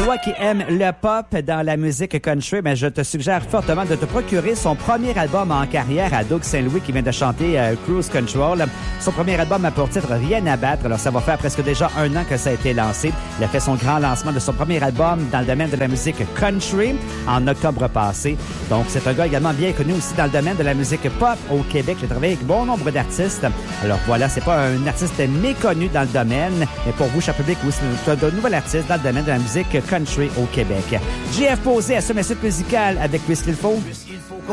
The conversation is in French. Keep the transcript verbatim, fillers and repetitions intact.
Toi qui aimes le pop dans la musique country, ben, je te suggère fortement de te procurer son premier album en carrière à Doug Saint-Louis qui vient de chanter euh, Cruise Control. Son premier album a pour titre Rien à battre. Alors, ça va faire presque déjà un an que ça a été lancé. Il a fait son grand lancement de son premier album dans le domaine de la musique country en octobre passé. Donc, c'est un gars également bien connu aussi dans le domaine de la musique pop au Québec. Il a travaillé avec bon nombre d'artistes. Alors, voilà, c'est pas un artiste méconnu dans le domaine, mais pour vous, cher public, oui, c'est un nouvel artiste dans le domaine de la musique country au Québec. J F Posé à ce message musical avec Puisqu'il faut.